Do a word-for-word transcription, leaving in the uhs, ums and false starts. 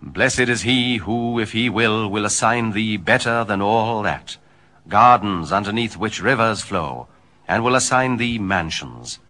Blessed is he who, if he will, will assign thee better than all that, gardens underneath which rivers flow, and will assign thee mansions,